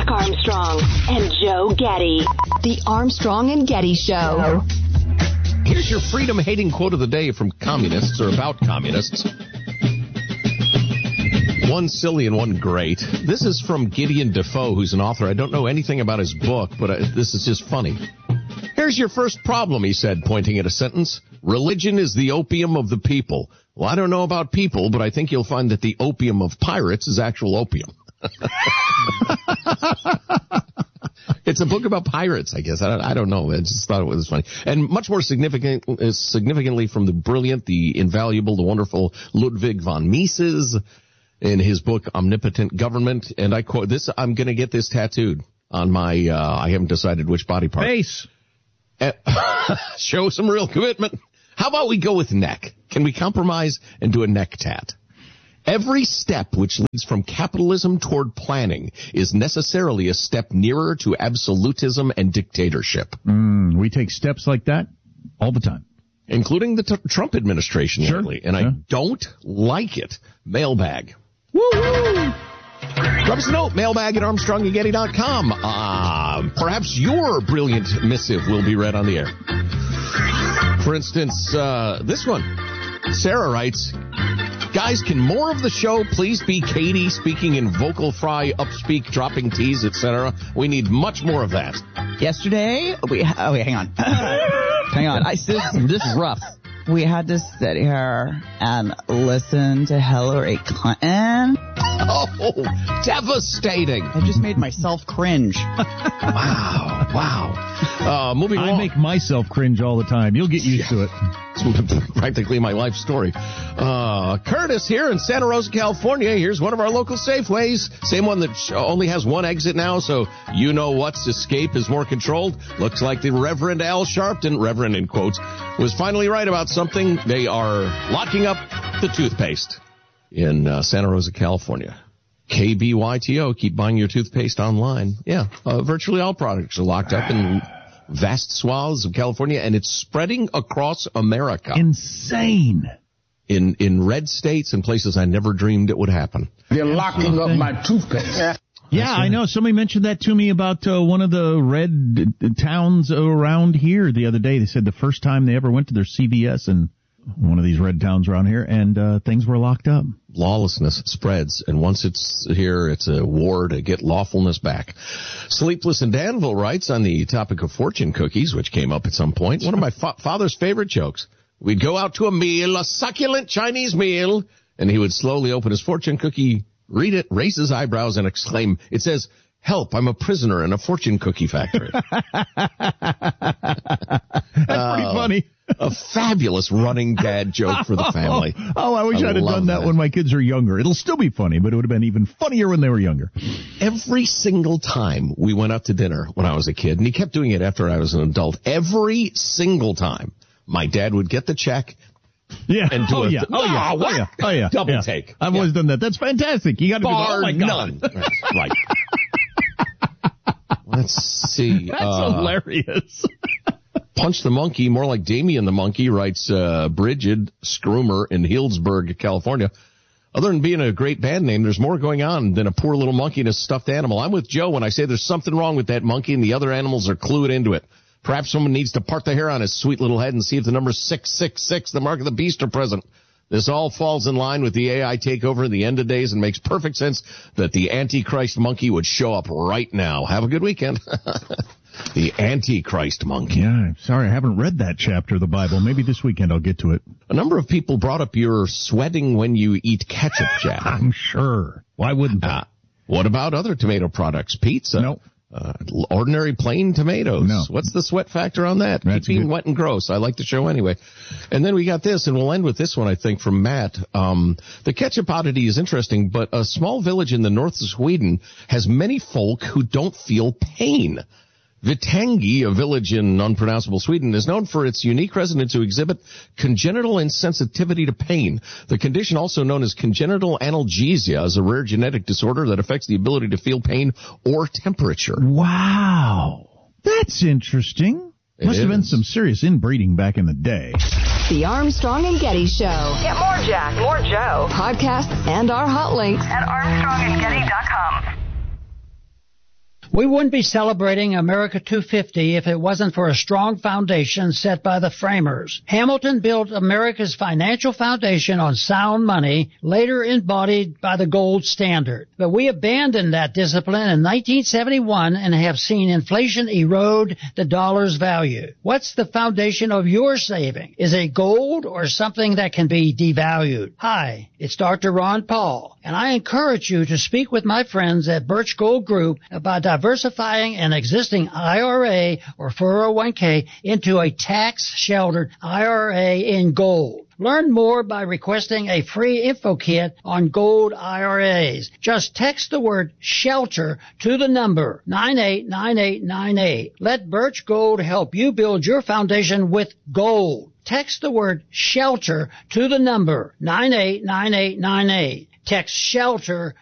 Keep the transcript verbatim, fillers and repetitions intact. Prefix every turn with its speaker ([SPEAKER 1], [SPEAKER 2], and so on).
[SPEAKER 1] Jack Armstrong and Joe Getty. The Armstrong and Getty Show.
[SPEAKER 2] Here's your freedom-hating quote of the day from communists, or about communists. One silly and one great. This is from Gideon Defoe, who's an author. I don't know anything about his book, but I, this is just funny. Here's your first problem, he said, pointing at a sentence. Religion is the opium of the people. Well, I don't know about people, but I think you'll find that the opium of pirates is actual opium. It's a book about pirates, I guess. I don't, I don't know. I just thought it was funny. And much more significant, uh, significantly from the brilliant, the invaluable, the wonderful Ludwig von Mises in his book Omnipotent Government. And I quote this, I'm going to get this tattooed on my, uh, I haven't decided which body part.
[SPEAKER 3] Face.
[SPEAKER 2] Uh, show some real commitment. How about we go with neck? Can we compromise and do a neck tat? Every step which leads from capitalism toward planning is necessarily a step nearer to absolutism and dictatorship.
[SPEAKER 3] Mm, we take steps like that all the time.
[SPEAKER 2] Including the t- Trump administration
[SPEAKER 3] sure,
[SPEAKER 2] lately. And
[SPEAKER 3] sure.
[SPEAKER 2] I don't like it. Mailbag. Woo-hoo! Drop us a note, mailbag at armstrong and getty dot com. Uh, perhaps your brilliant missive will be read on the air. For instance, uh, this one. Sarah writes, guys, can more of the show please be Katie speaking in vocal fry, upspeak, dropping T's, et cetera? We need much more of that.
[SPEAKER 4] Yesterday, we oh wait, hang on, hang on. I this, this is rough. We had to sit here and listen to Hillary Clinton.
[SPEAKER 2] Oh, devastating!
[SPEAKER 4] I just made myself cringe.
[SPEAKER 2] Wow, wow. Uh, moving
[SPEAKER 3] I
[SPEAKER 2] along.
[SPEAKER 3] make myself cringe all the time. You'll get used to it.
[SPEAKER 2] It's practically my life story. Uh, Curtis here in Santa Rosa, California. Here's one of our local Safeways. Same one that only has one exit now, so you know what's escape is more controlled. Looks like the Reverend Al Sharpton, Reverend in quotes, was finally right about something. They are locking up the toothpaste in uh, Santa Rosa, California. K B Y T O, keep buying your toothpaste online. Yeah, uh, virtually all products are locked up in vast swaths of California, and it's spreading across America.
[SPEAKER 3] Insane.
[SPEAKER 2] In in red states and places I never dreamed it would happen.
[SPEAKER 5] They're locking up my toothpaste.
[SPEAKER 3] Yeah, yeah I know. Somebody mentioned that to me about uh, one of the red uh, towns around here the other day. They said the first time they ever went to their C V S in one of these red towns around here, and uh, things were locked up.
[SPEAKER 2] Lawlessness spreads, and once it's here, it's a war to get lawfulness back. Sleepless in Danville writes on the topic of fortune cookies, which came up at some point, one of my fa- father's favorite jokes. We'd go out to a meal, a succulent Chinese meal, and he would slowly open his fortune cookie, read it, raise his eyebrows, and exclaim, it says, help, I'm a prisoner in a fortune cookie factory.
[SPEAKER 3] That's uh, pretty funny.
[SPEAKER 2] A fabulous running dad joke for the family.
[SPEAKER 3] Oh, oh I wish
[SPEAKER 2] I
[SPEAKER 3] I'd have done that,
[SPEAKER 2] that
[SPEAKER 3] when my kids are younger. It'll still be funny, but it would have been even funnier when they were younger.
[SPEAKER 2] Every single time we went out to dinner when I was a kid, and he kept doing it after I was an adult, every single time my dad would get the check.
[SPEAKER 3] Yeah.
[SPEAKER 2] And do
[SPEAKER 3] oh,
[SPEAKER 2] a
[SPEAKER 3] yeah.
[SPEAKER 2] th-
[SPEAKER 3] oh, yeah.
[SPEAKER 2] what?
[SPEAKER 3] Oh, yeah. Oh, yeah.
[SPEAKER 2] Double
[SPEAKER 3] yeah.
[SPEAKER 2] take.
[SPEAKER 3] I've
[SPEAKER 2] yeah.
[SPEAKER 3] always done that. That's fantastic. You got to do that.
[SPEAKER 2] Bar
[SPEAKER 3] Oh, my God.
[SPEAKER 2] none. Right. Let's see.
[SPEAKER 3] That's
[SPEAKER 2] uh,
[SPEAKER 3] hilarious.
[SPEAKER 2] Punch the Monkey, more like Damien the Monkey, writes uh, Bridget Scroomer in Healdsburg, California. Other than being a great band name, there's more going on than a poor little monkey and a stuffed animal. I'm with Joe when I say there's something wrong with that monkey and the other animals are clued into it. Perhaps someone needs to part the hair on his sweet little head and see if the number six six six, the mark of the beast, are present. This all falls in line with the A I takeover at the end of days and makes perfect sense that the Antichrist monkey would show up right now. Have a good weekend. The Antichrist monkey.
[SPEAKER 3] Yeah, I'm sorry, I haven't read that chapter of the Bible. Maybe this weekend I'll get to it.
[SPEAKER 2] A number of people brought up your sweating when you eat ketchup, Jack.
[SPEAKER 3] I'm sure. Why wouldn't they? Uh,
[SPEAKER 2] what about other tomato products? Pizza?
[SPEAKER 3] No.
[SPEAKER 2] Uh, ordinary plain tomatoes.
[SPEAKER 3] No.
[SPEAKER 2] What's the sweat factor on that?
[SPEAKER 3] That's
[SPEAKER 2] Keep being
[SPEAKER 3] good.
[SPEAKER 2] wet and gross. I like the show anyway. And then we got this, and we'll end with this one, I think, from Matt. Um, the ketchup oddity is interesting, but a small village in the north of Sweden has many folk who don't feel pain. Vittangi, a village in unpronounceable Sweden, is known for its unique residents who exhibit congenital insensitivity to pain. The condition, also known as congenital analgesia, is a rare genetic disorder that affects the ability to feel pain or temperature.
[SPEAKER 3] Wow. That's interesting.
[SPEAKER 2] It
[SPEAKER 3] Must have been
[SPEAKER 2] is.
[SPEAKER 3] some serious inbreeding back in the day.
[SPEAKER 1] The Armstrong and Getty Show.
[SPEAKER 6] Get more Jack, more Joe
[SPEAKER 1] Podcasts and our hot links
[SPEAKER 6] at armstrong and getty dot com.
[SPEAKER 7] We wouldn't be celebrating America two fifty if it wasn't for a strong foundation set by the framers. Hamilton built America's financial foundation on sound money, later embodied by the gold standard. But we abandoned that discipline in nineteen seventy-one and have seen inflation erode the dollar's value. What's the foundation of your saving? Is it gold or something that can be devalued? Hi, it's Doctor Ron Paul, and I encourage you to speak with my friends at Birch Gold Group about diversifying an existing I R A or four oh one k into a tax-sheltered I R A in gold. Learn more by requesting a free info kit on gold I R As. Just text the word SHELTER to the number nine eight nine eight nine eight. Let Birch Gold help you build your foundation with gold. Text the word SHELTER to the number nine eight nine eight nine eight. Text SHELTER